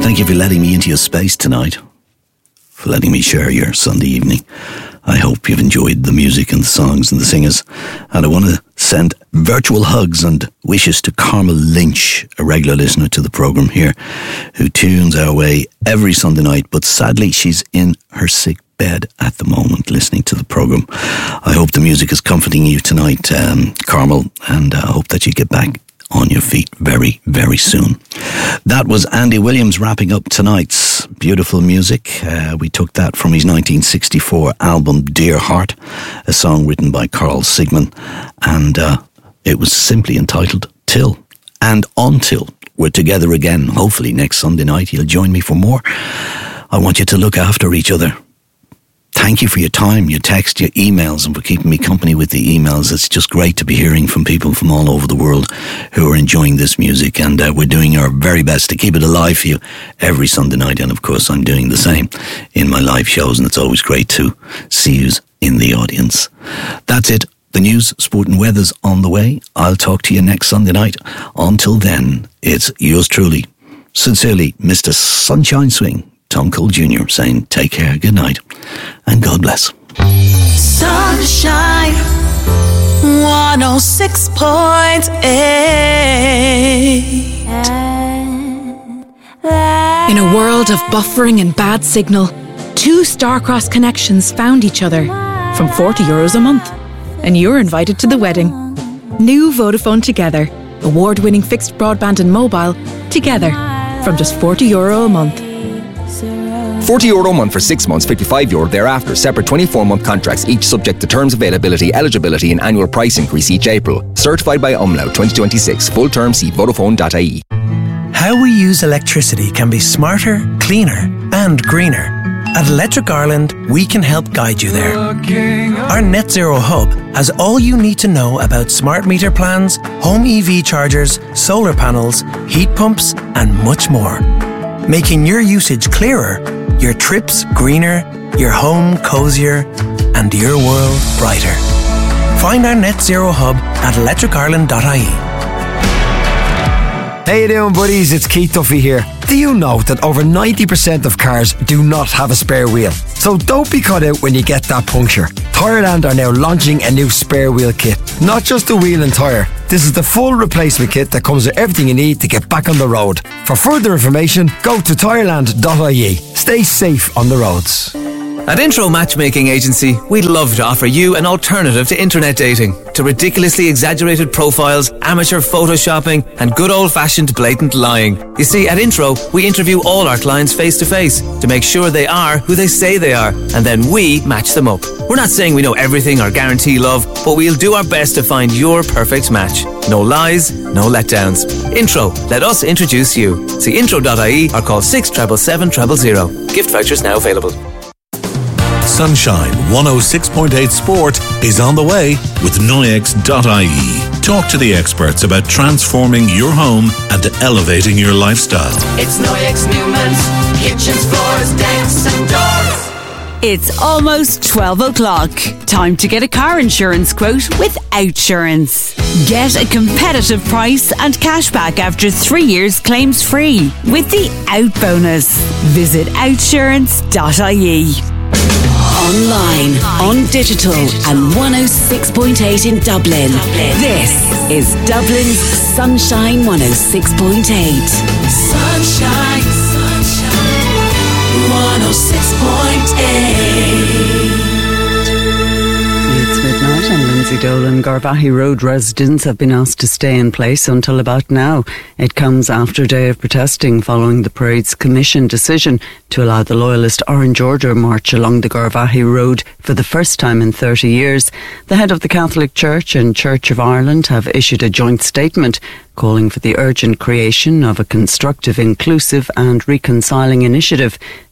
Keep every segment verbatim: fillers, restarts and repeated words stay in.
Thank you for letting me into your space tonight, for letting me share your Sunday evening. I hope you've enjoyed the music and the songs and the singers. And I want to send virtual hugs and wishes to Carmel Lynch, a regular listener to the programme here, who tunes our way every Sunday night. But sadly, she's in her sick bed at the moment listening to the programme. I hope the music is comforting you tonight, um, Carmel, and I hope that you get back on your feet very, very soon. That was Andy Williams wrapping up tonight's beautiful music. Uh, we took that from his nineteen sixty-four album Dear Heart, a song written by Carl Sigman, and uh, it was simply entitled Till. And until we're together again, hopefully next Sunday night, you'll join me for more. I want you to look after each other. Thank you for your time, your text, your emails, and for keeping me company with the emails. It's just great to be hearing from people from all over the world who are enjoying this music, and uh, we're doing our very best to keep it alive for you every Sunday night. And of course, I'm doing the same in my live shows, and it's always great to see you in the audience. That's it. The news, sport and weather's on the way. I'll talk to you next Sunday night. Until then, it's yours truly, sincerely, Mister Sunshine Swing, Tom Cole Junior, saying take care, good night, and God bless. Sunshine one oh six point eight. In a world of buffering and bad signal, two Starcross connections found each other from forty euros a month. And you're invited to the wedding. New Vodafone Together, award-winning fixed broadband and mobile, together from just forty euro a month. forty euro a month for six months, fifty-five euro thereafter. Separate twenty-four month contracts, each subject to terms, availability, eligibility and annual price increase each April. Certified by Umlaut twenty twenty-six. Full term, see Vodafone dot I E. How we use electricity can be smarter, cleaner and greener. At Electric Ireland, we can help guide you there. Our Net Zero Hub has all you need to know about smart meter plans, home E V chargers, solar panels, heat pumps and much more. Making your usage clearer, your trips greener, your home cozier, and your world brighter. Find our Net Zero Hub at electric ireland dot I E. How you doing, buddies? It's Keith Duffy here. Do you know that over ninety percent of cars do not have a spare wheel? So don't be caught out when you get that puncture. Tyreland are now launching a new spare wheel kit. Not just a wheel and tyre. This is the full replacement kit that comes with everything you need to get back on the road. For further information, go to tyreland dot I E. Stay safe on the roads. At Intro Matchmaking Agency, we'd love to offer you an alternative to internet dating, to ridiculously exaggerated profiles, amateur photoshopping, and good old-fashioned blatant lying. You see, at Intro, we interview all our clients face-to-face to make sure they are who they say they are, and then we match them up. We're not saying we know everything or guarantee love, but we'll do our best to find your perfect match. No lies, no letdowns. Intro, let us introduce you. See intro dot I E or call six seven seven seven zero zero. Gift vouchers now available. Sunshine one oh six point eight Sport is on the way with Noyex dot I E. Talk to the experts about transforming your home and elevating your lifestyle. It's Noyex Newman's kitchens, floors, decks and doors. It's almost twelve o'clock. Time to get a car insurance quote with Outsurance. Get a competitive price and cashback after three years claims free with the Out Bonus. Visit outsurance dot I E. Online, on digital and one oh six point eight in Dublin. This is Dublin's Sunshine one oh six point eight. Sunshine, sunshine, one oh six point eight. It's midnight and Lindsay Dolan. Garvaghey Road residents have been asked to stay in place until about now. It comes after a day of protesting following the parade's commission decision to allow the Loyalist Orange Order march along the Garvaghey Road for the first time in thirty years. The head of the Catholic Church and Church of Ireland have issued a joint statement calling for the urgent creation of a constructive, inclusive and reconciling initiative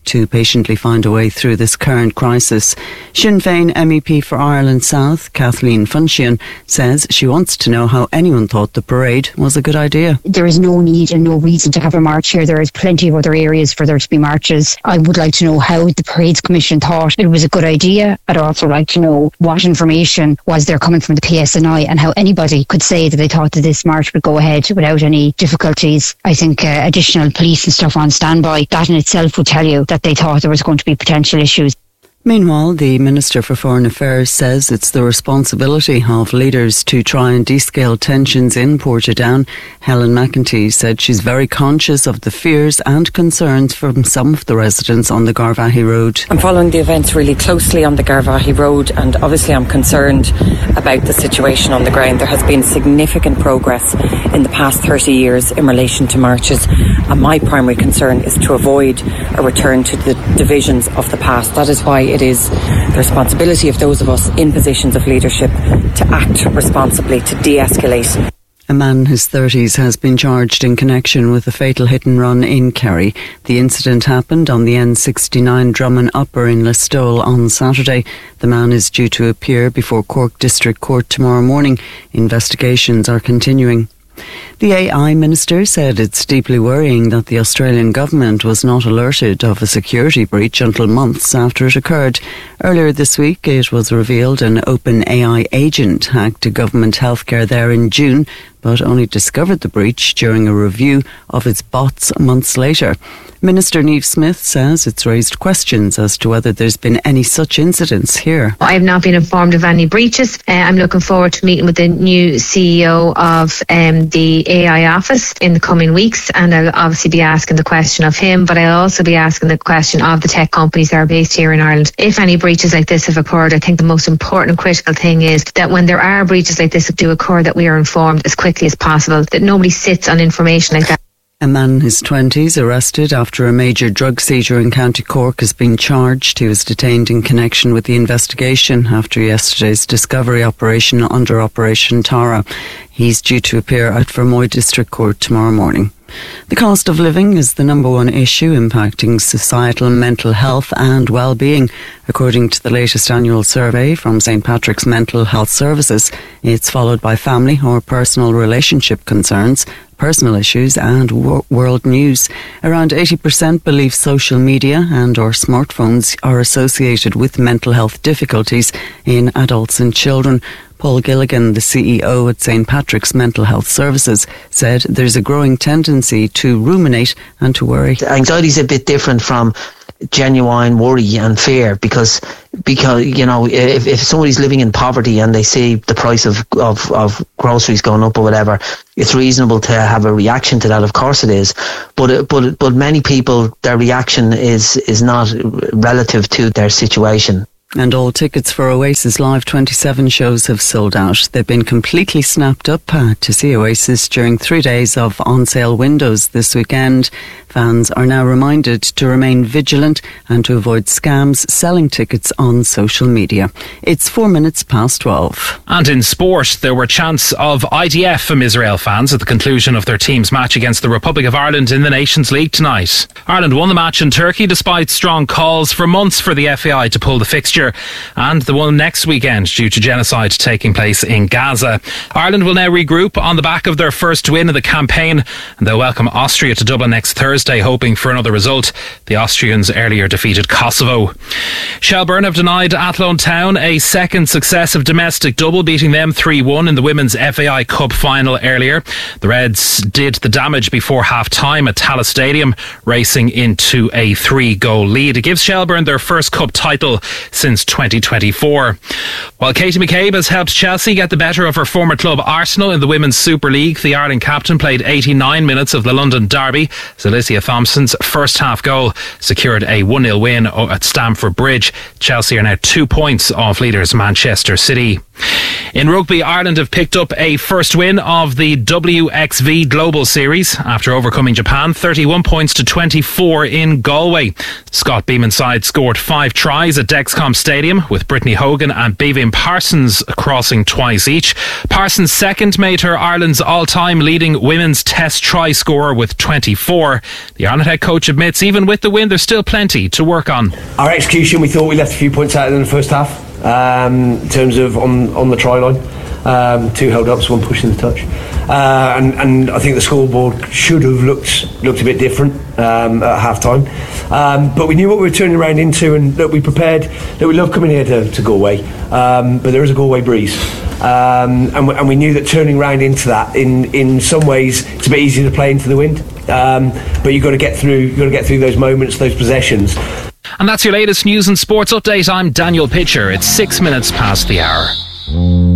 to patiently find a way through this current crisis. Sinn Féin M E P for Ireland South, Kathleen Funchion, says she wants to know how anyone thought the parade was a good idea. There is no need and no reason to have a march here. There is plenty of other areas for there to be marches. I would like to know how the Parades Commission thought it was a good idea. I'd also like to know what information was there coming from the P S N I and how anybody could say that they thought that this march would go ahead without any difficulties. I think uh, additional police and stuff on standby, that in itself would tell you that they thought there was going to be potential issues. Meanwhile, the Minister for Foreign Affairs says it's the responsibility of leaders to try and descale tensions in Portadown. Helen McEntee said she's very conscious of the fears and concerns from some of the residents on the Garvaghey Road. I'm following the events really closely on the Garvaghey Road, and obviously I'm concerned about the situation on the ground. There has been significant progress in the past thirty years in relation to marches, and my primary concern is to avoid a return to the divisions of the past. That is why it is the responsibility of those of us in positions of leadership to act responsibly, to de-escalate. A man in his thirties has been charged in connection with a fatal hit and run in Kerry. The incident happened on the N sixty-nine Drummond Upper in Listowel on Saturday. The man is due to appear before Cork District Court tomorrow morning. Investigations are continuing. The A I Minister said it's deeply worrying that the Australian government was not alerted of a security breach until months after it occurred. Earlier this week, it was revealed an OpenAI agent hacked a government healthcare there in June, but only discovered the breach during a review of its bots months later. Minister Niamh Smith says it's raised questions as to whether there's been any such incidents here. I have not been informed of any breaches. Uh, I'm looking forward to meeting with the new C E O of um, the A I office in the coming weeks, and I'll obviously be asking the question of him, but I'll also be asking the question of the tech companies that are based here in Ireland. If any breaches like this have occurred, I think the most important and critical thing is that when there are breaches like this that do occur, that we are informed as quickly as possible, that nobody sits on information like that. A man in his twenties arrested after a major drug seizure in County Cork has been charged. He was detained in connection with the investigation after yesterday's discovery operation under Operation Tara. He's due to appear at Fermoy District Court tomorrow morning. The cost of living is the number one issue impacting societal mental health and well-being. According to the latest annual survey from Saint Patrick's Mental Health Services, it's followed by family or personal relationship concerns, personal issues and wor- world news. Around eighty percent believe social media and or smartphones are associated with mental health difficulties in adults and children. Paul Gilligan, the C E O at Saint Patrick's Mental Health Services, said there's a growing tendency to ruminate and to worry. Anxiety is a bit different from genuine worry and fear because because you know if, if somebody's living in poverty and they see the price of, of, of groceries going up or whatever, it's reasonable to have a reaction to that. Of course it is, but but but many people, their reaction is is not relative to their situation. And all tickets for Oasis Live twenty-seven shows have sold out. They've been completely snapped up uh, to see Oasis during three days of on-sale windows this weekend. Fans are now reminded to remain vigilant and to avoid scams selling tickets on social media. It's four minutes past twelve. And in sport, there were chants of I D F from Israel fans at the conclusion of their team's match against the Republic of Ireland in the Nations League tonight. Ireland won the match in Turkey despite strong calls for months for the F A I to pull the fixture, and the one next weekend due to genocide taking place in Gaza. Ireland will now regroup on the back of their first win of the campaign, and they'll welcome Austria to Dublin next Thursday, hoping for another result. The Austrians earlier defeated Kosovo. Shelbourne have denied Athlone Town a second successive domestic double, beating them three one in the Women's F A I Cup final earlier. The Reds did the damage before half-time at Tallaght Stadium, racing into a three-goal lead. It gives Shelbourne their first cup title since twenty twenty-four. While Katie McCabe has helped Chelsea get the better of her former club Arsenal in the Women's Super League, the Ireland captain played eighty-nine minutes of the London derby. Alicia Thompson's first half goal secured a one nil win at Stamford Bridge. Chelsea are now two points off leaders Manchester City. In rugby, Ireland have picked up a first win of the W X V Global Series after overcoming Japan thirty-one points to twenty-four in Galway. Scott Beeman's side scored five tries at Dexcom Stadium, with Brittany Hogan and Bevan Parsons crossing twice each. Parsons' second made her Ireland's all-time leading women's test try scorer with twenty-four. The Ireland head coach admits even with the win there's still plenty to work on. Our execution, we thought we left a few points out in the first half. Um, in terms of on, on the try line, um, two held ups, one pushing the touch, uh, and, and I think the scoreboard should have looked looked a bit different um, at half time, um, but we knew what we were turning around into, and that we prepared. That we love coming here to, to Galway, um, but there is a Galway breeze, um, and, we, and we knew that turning around into that in, in some ways it's a bit easier to play into the wind, um, but you've got to get through you've got to get through those moments, those possessions. And that's your latest news and sports update. I'm Daniel Pitcher. It's six minutes past the hour.